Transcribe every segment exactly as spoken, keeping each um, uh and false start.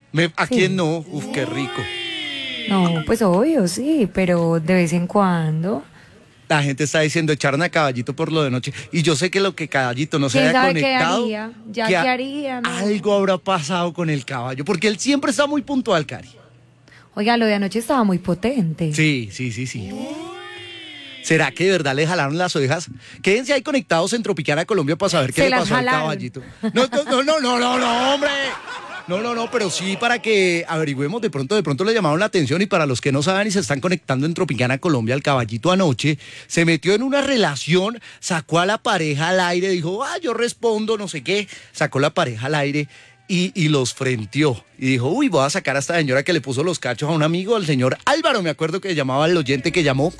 Me, ¿A Sí. quién no? Uf, qué rico. No, pues obvio, sí, pero de vez en cuando. La gente está diciendo echaron a Caballito por lo de noche. Y yo sé que lo que Caballito no se ¿Quién haya sabe qué conectado. haría? Ya que qué a- haría, ¿no? Algo habrá pasado con el caballo. Porque él siempre está muy puntual, Cari. Oiga, lo de anoche estaba muy potente. Sí, sí, sí, sí. ¿Será que de verdad le jalaron las orejas? Quédense ahí conectados en Tropicana Colombia para saber qué Se le las pasó al jalaron. caballito. No, no, no, no, no, no, no, hombre. No, no, no, pero sí para que averigüemos, de pronto, de pronto le llamaron la atención y para los que no saben y se están conectando en Tropicana Colombia, el caballito anoche se metió en una relación, sacó a la pareja al aire, dijo, ah, yo respondo, no sé qué, sacó la pareja al aire y, y los frenteó. Y dijo, uy, voy a sacar a esta señora que le puso los cachos a un amigo, al señor Álvaro, me acuerdo que llamaba al oyente que llamó.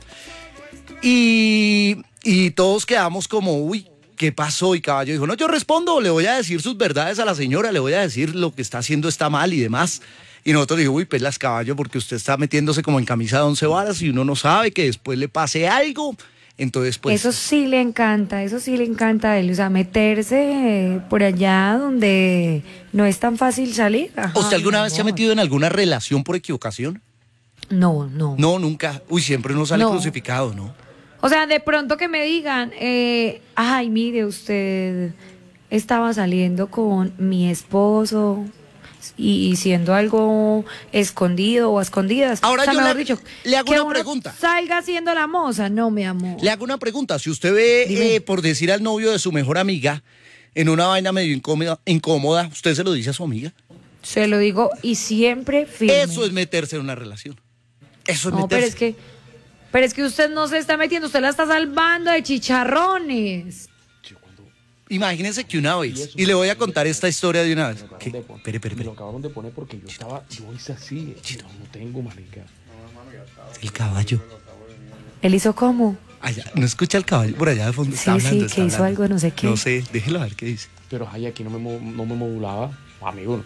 Y, y todos quedamos como, uy, ¿qué pasó? Y Caballo dijo, no, yo respondo, le voy a decir sus verdades a la señora, le voy a decir lo que está haciendo está mal y demás. Y nosotros dijimos, uy, pues las Caballo, porque usted está metiéndose como en camisa de once varas y uno no sabe que después le pase algo. Entonces, pues... Eso sí le encanta, eso sí le encanta a él, o sea, meterse eh, por allá donde no es tan fácil salir. Ajá, ¿Usted alguna mi vez se ha amor. metido en alguna relación por equivocación? No, no. No, nunca. Uy, siempre uno sale No. crucificado, ¿no? O sea, de pronto que me digan, eh, ay, mire, usted estaba saliendo con mi esposo y, y siendo algo escondido o a escondidas. Ahora O sea, yo mejor le- dicho, le hago que una uno pregunta. salga siendo la moza, no, mi amor. Le hago una pregunta. Si usted ve, Dime. eh, por decir al novio de su mejor amiga, en una vaina medio incómoda, incómoda, ¿usted se lo dice a su amiga? Se lo digo y siempre firme. Eso es meterse en una relación. Eso es No, pero meterse. es que, pero es que usted no se está metiendo, usted la está salvando de chicharrones. Imagínense que una vez, y le voy a contar esta historia de una vez. Me lo ¿Qué? acabaron de poner. Espere, espere, Me lo espere. acabaron de poner porque yo estaba, yo hice así, no tengo marica. El caballo. ¿Él hizo cómo? Allá, ¿no escucha el caballo por allá de fondo? Sí, Está hablando, sí, está que hizo hablando. algo, no sé qué. No sé, déjelo a ver qué dice. Pero ay, aquí no me, mo- no me modulaba, amigo.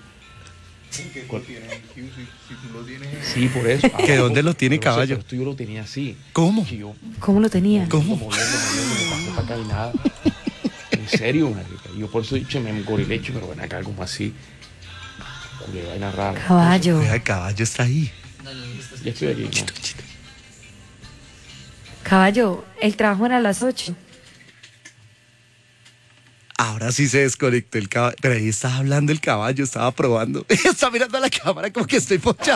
Sí, por eso. ¿Que dónde lo tiene Pero, o sea, caballo? pero esto yo lo tenía así. ¿Cómo? Que yo ¿Cómo lo tenía? ¿Cómo? moviendo, moviendo, me pasé para acá y nada. En serio, marica. Y yo por eso he dicho, me engorilecho, pero ven acá, como así. Culé, vaina rara. Caballo. Vea, el caballo está ahí. Ya estoy aquí. ¿no? Chito, chito. Caballo, el trabajo era a las ocho. Ahora sí se desconectó el caballo. Pero ahí estaba hablando el caballo, estaba probando. Está mirando a la cámara como que estoy pochado.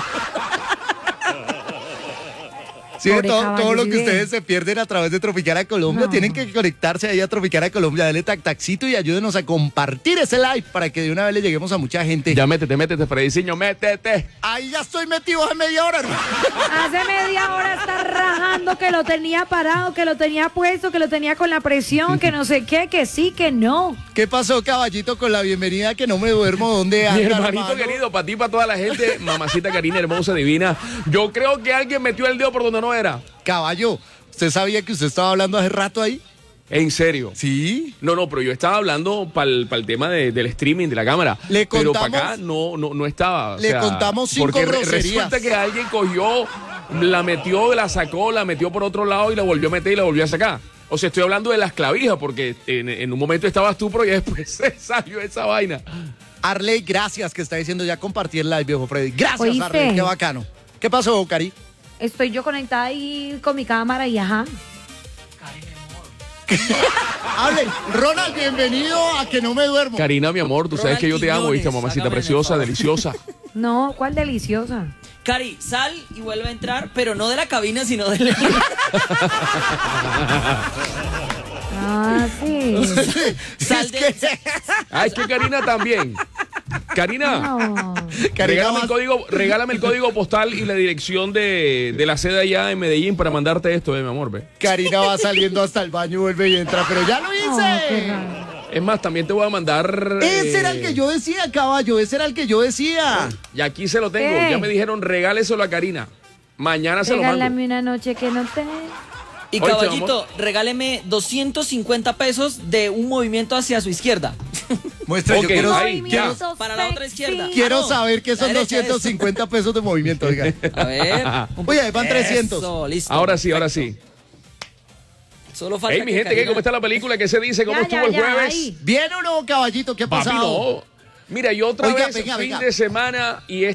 Sí, Pobre todo, caballo, todo lo sí que ve. ustedes se pierden a través de Tropicana Colombia, No. tienen que conectarse ahí a Tropicana Colombia, dale tac taxito y ayúdenos a compartir ese live para que de una vez le lleguemos a mucha gente. Ya métete, métete, Frediciño, métete. Ahí ya estoy metido hace media hora, hermano. Hace media hora está rajando que lo tenía parado, que lo tenía puesto, que lo tenía con la presión, que no sé qué, que sí, que no. ¿Qué pasó, caballito, con la bienvenida que no me duermo? ¿Dónde Mi anda, hermanito hermano? querido, para ti, para toda la gente, mamacita Karina, hermosa, divina. Yo creo que alguien metió el dedo por donde no era. Caballo, ¿usted sabía que usted estaba hablando hace rato ahí? En serio. Sí. No, no, pero yo estaba hablando para el tema de- del streaming, de la cámara. Le pero contamos- para acá no, no, no estaba. o le sea, contamos cinco porque re- groserías. resulta que alguien cogió, la metió, la sacó, la metió por otro lado y la volvió a meter y la volvió a sacar. O sea, estoy hablando de las clavijas, porque en, en un momento estabas tú, pero ya después se salió esa vaina. Arley, gracias, que está diciendo ya compartir el live, viejo Freddy. Gracias, ¿Oíste? Arley, qué bacano. ¿Qué pasó, Cari? Estoy yo conectada ahí con mi cámara y ajá. Hablen. Ronald, bienvenido a Que No Me Duermo. Karina, mi amor, tú sabes que yo te amo, ¿viste, mamacita Hágame el preciosa, favor. deliciosa? No, ¿cuál deliciosa? Cari, sal y vuelve a entrar, pero no de la cabina, sino del... Ah, sí. Sal de... Ay, es que Karina también. Karina. No. Karina Regálame más- el, código, regálame el código postal y la dirección de, de la sede allá en Medellín para mandarte esto, eh, mi amor. Ve. Karina va saliendo hasta el baño, vuelve y entra, pero ya lo Oh, qué hice. raro. Es más, también te voy a mandar. Ese eh, era el que yo decía, caballo, ese era el que yo decía. Y aquí se lo tengo. ¿Qué? Ya me dijeron, regáleselo a Karina. Mañana se lo mando. Regálame una noche que no te... Y Oye, caballito, regáleme doscientos cincuenta pesos de un movimiento hacia su izquierda. Muestra, Ok, yo quiero, ahí, ya. Movimiento Para la otra sexy. izquierda. quiero Ah, no. saber qué son La derecha, doscientos cincuenta pesos de movimiento, oiga. A ver. un Oye, po- ahí van trescientos. Eso, listo. Ahora sí, ahora perfecto. sí. Solo falta Hey, mi que gente, ¿qué? Karina- ¿Cómo está la película? ¿Qué se dice? ¿Cómo Ya, estuvo ya, el ya, jueves? ahí. ¿Bien o no, caballito? ¿Qué ha Papi, pasado? no. Mira, yo otra Oiga, vez venga, fin venga. de semana y